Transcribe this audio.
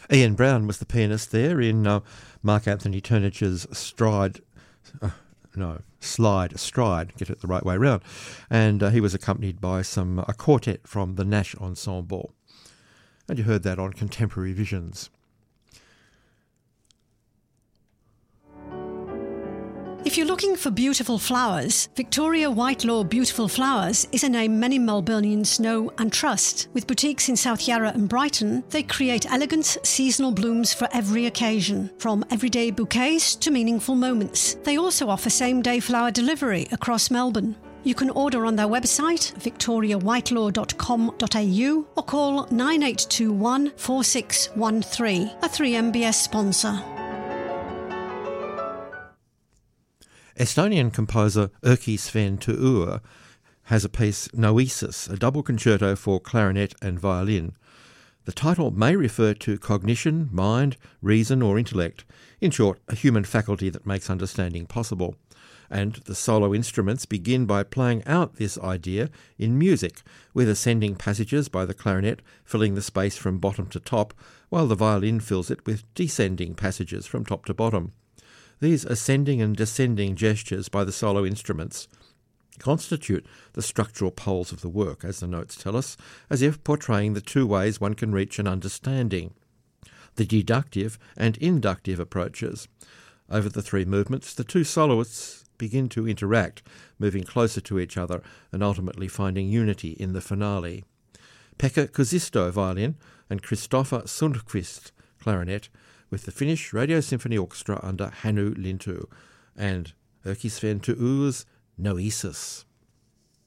Ian Brown was the pianist there in Mark Anthony Turniger's Slide, get it the right way round. And he was accompanied by a quartet from the Nash Ensemble. And you heard that on Contemporary Visions. If you're looking for beautiful flowers, Victoria Whitelaw Beautiful Flowers is a name many Melburnians know and trust. With boutiques in South Yarra and Brighton, they create elegant, seasonal blooms for every occasion, from everyday bouquets to meaningful moments. They also offer same-day flower delivery across Melbourne. You can order on their website, victoriawhitelaw.com.au, or call 9821 4613, a 3MBS sponsor. Estonian composer Erkki Sven Tuur has a piece, Noesis, a double concerto for clarinet and violin. The title may refer to cognition, mind, reason or intellect, in short, a human faculty that makes understanding possible. And the solo instruments begin by playing out this idea in music, with ascending passages by the clarinet filling the space from bottom to top, while the violin fills it with descending passages from top to bottom. These ascending and descending gestures by the solo instruments constitute the structural poles of the work, as the notes tell us, as if portraying the two ways one can reach an understanding, the deductive and inductive approaches. Over the three movements, the two soloists begin to interact, moving closer to each other and ultimately finding unity in the finale. Pekka Kuusisto violin and Christopher Sundqvist clarinet, with the Finnish Radio Symphony Orchestra under Hannu Lintu, and Erkki Sven Tuur's Noesis.